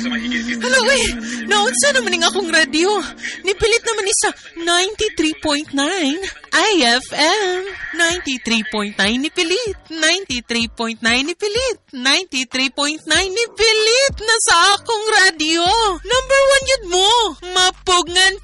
Hala, uy, naunsa naman ng akong radyo. Nipilit naman ni sa 93.9 IFM. 93.9 nipilit. 93.9 nipilit. 93.9 nipilit na sa akong radyo. Number 1 yun mo. Mapugngan